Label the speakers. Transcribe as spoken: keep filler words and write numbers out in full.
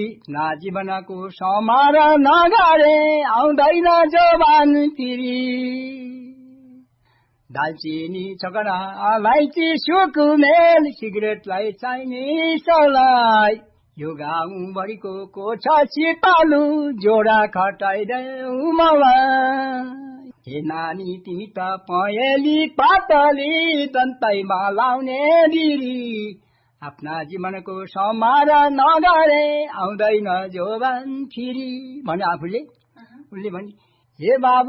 Speaker 1: ना जीवनको समार नगरे आउँदैन जोबान फेरि दालचिनी छकरा अलैँची सुकुमेल सिगरेटलाई चाहिने सलाई यो गाउँभरिको को छ सिपालु जोडा खटाइदेऊ मलाई हे नानी तिमी त पहेँली पातली दन्तैमा लाउने बिरी आफ्ना जीवनको समार नगरे आउँदैन जोबान फेरि भने आफूले उसले भने हे बाबु